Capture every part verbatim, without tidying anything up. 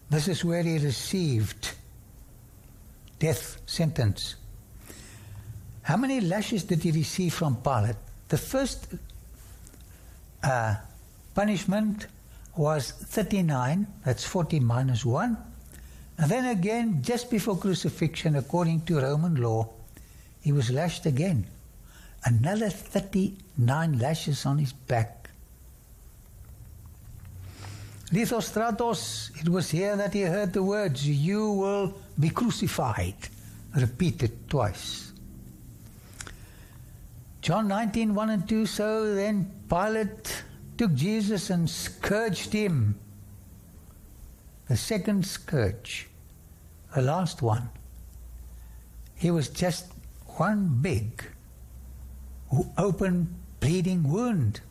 This is where he received death sentence. How many lashes did he receive from Pilate? The first uh, punishment was thirty-nine, that's forty minus one. And then again, just before crucifixion, according to Roman law, he was lashed again. Another thirty-nine lashes on his back. Lithostratos, it was here that he heard the words, "You will be crucified," repeated twice. John nineteen, one and two, so then Pilate took Jesus and scourged him. The second scourge, the last one. He was just one big, open, bleeding wound.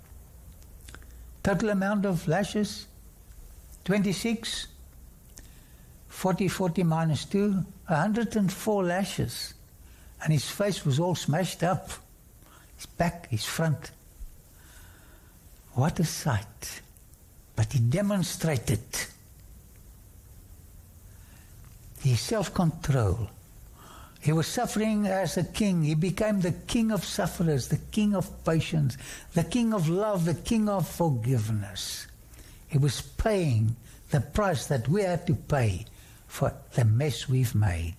Total amount of lashes, twenty-six. forty, forty minus two, one hundred four lashes. And his face was all smashed up. His back, his front. What a sight. But he demonstrated his self-control. He was suffering as a king. He became the king of sufferers, the king of patience, the king of love, the king of forgiveness. He was paying the price that we had to pay for the mess we've made.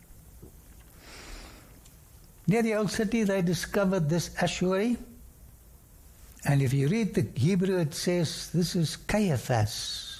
Near the old city, they discovered this estuary. And if you read the Hebrew, it says this is Caiaphas.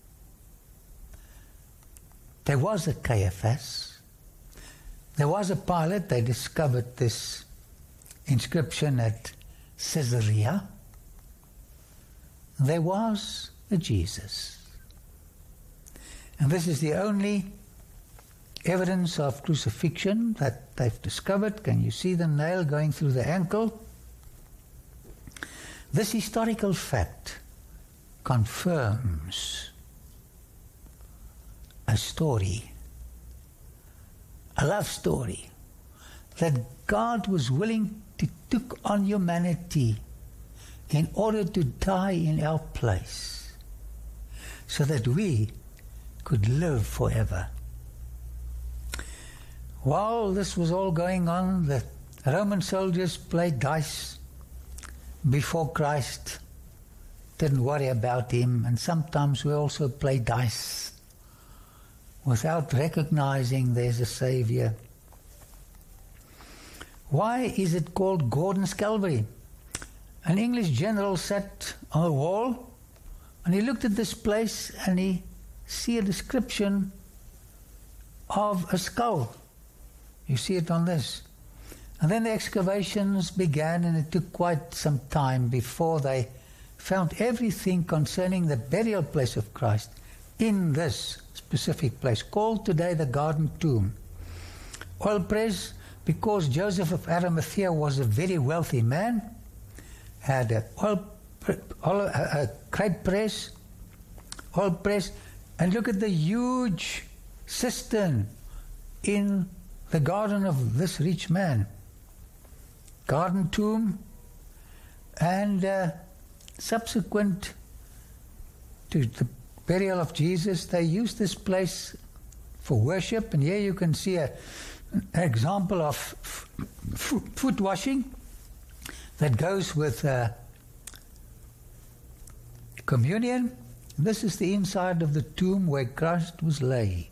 There was a Caiaphas. There was a Pilate. They discovered this inscription at Caesarea. There was a Jesus. And this is the only evidence of crucifixion that they've discovered. Can you see the nail going through the ankle? This historical fact confirms a story, a love story, that God was willing to take on humanity in order to die in our place so that we could live forever. While this was all going on, the Roman soldiers played dice before Christ, didn't worry about him, and sometimes we also play dice without recognizing there's a Savior. Why is it called Gordon's Calvary? An English general sat on a wall and he looked at this place and he see a description of a skull. You see it on this. And then the excavations began, and it took quite some time before they found everything concerning the burial place of Christ in this specific place, called today the Garden Tomb. Oil press, because Joseph of Arimathea was a very wealthy man, had a oil, oil, a, a crepe press, oil press, and look at the huge cistern in the garden of this rich man. Garden tomb, and uh, subsequent to the burial of Jesus, they used this place for worship, and here you can see a, an example of f- f- foot washing that goes with uh, communion. This is the inside of the tomb where Christ was laid.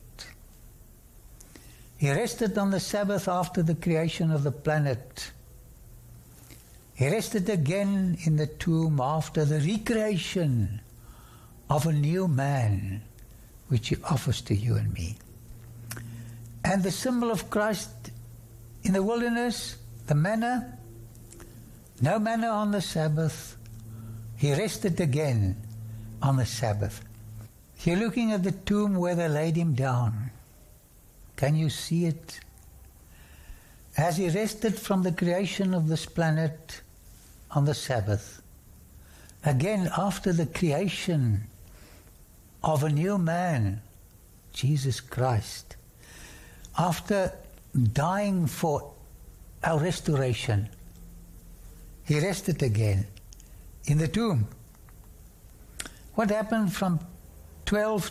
He rested on the Sabbath after the creation of the planet. He rested again in the tomb after the recreation of a new man, which he offers to you and me. And the symbol of Christ in the wilderness, the manna, no manna on the Sabbath. He rested again on the Sabbath. You're looking at the tomb where they laid him down. Can you see it? As he rested from the creation of this planet on the Sabbath, again after the creation of a new man, Jesus Christ, after dying for our restoration, he rested again in the tomb. What happened from twelve